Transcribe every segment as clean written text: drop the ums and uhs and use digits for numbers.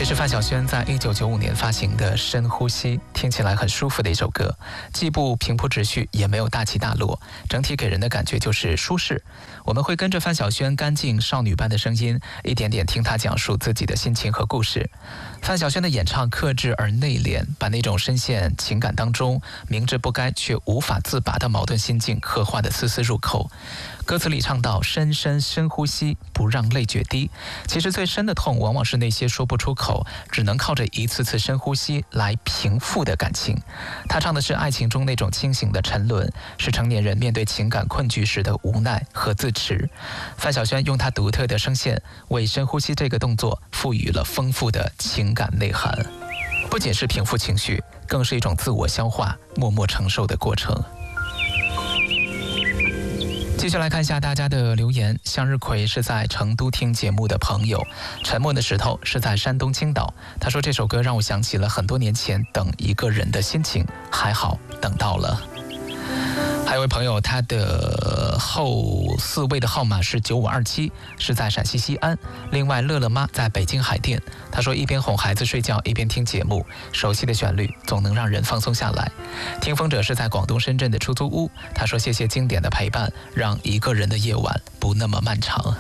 这是范晓萱在1995年发行的《深呼吸》，听起来很舒服的一首歌，既不平铺直叙，也没有大起大落，整体给人的感觉就是舒适。我们会跟着范晓萱干净少女般的声音，一点点听她讲述自己的心情和故事。范晓萱的演唱克制而内敛，把那种深陷情感当中明知不该却无法自拔的矛盾心境刻画得丝丝入扣。歌词里唱到深深深呼吸，不让泪决堤。其实最深的痛往往是那些说不出口，只能靠着一次次深呼吸来平复的感情。他唱的是爱情中那种清醒的沉沦，是成年人面对情感困局时的无奈和自持。范晓萱用她独特的声线为深呼吸这个动作赋予了丰富的情感内涵，不仅是平复情绪，更是一种自我消化、默默承受的过程。继续来看一下大家的留言。向日葵是在成都听节目的朋友，沉默的石头是在山东青岛。他说这首歌让我想起了很多年前等一个人的心情，还好等到了。还有位朋友，他的后4位的号码是9527，是在陕西西安。另外乐乐妈在北京海淀，他说一边哄孩子睡觉一边听节目，熟悉的旋律总能让人放松下来。听风者是在广东深圳的出租屋，他说谢谢经典的陪伴，让一个人的夜晚不那么漫长。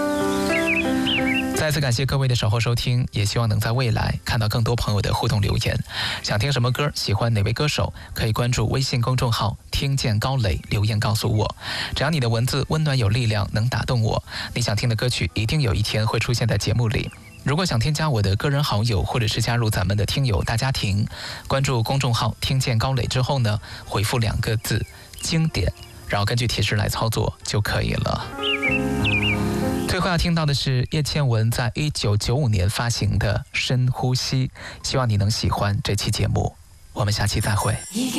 再次感谢各位的守候收听，也希望能在未来看到更多朋友的互动留言。想听什么歌，喜欢哪位歌手，可以关注微信公众号听见高磊，留言告诉我。只要你的文字温暖有力量，能打动我，你想听的歌曲一定有一天会出现在节目里。如果想添加我的个人好友，或者是加入咱们的听友大家庭，关注公众号听见高磊之后呢，回复2个字经典，然后根据提示来操作就可以了。最后要听到的是叶倩文在1995年发行的《深呼吸》，希望你能喜欢这期节目，我们下期再会。